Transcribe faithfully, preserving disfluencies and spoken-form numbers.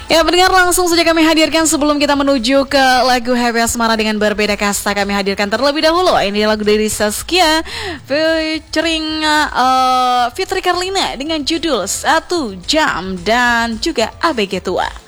Ya, pendengar, langsung saja kami hadirkan sebelum kita menuju ke lagu Happy Asmara dengan berbeda kasta. Kami hadirkan terlebih dahulu ini lagu dari Saskia featuring uh, Fitri Karlina dengan judul Satu Jam dan juga A B G Tua.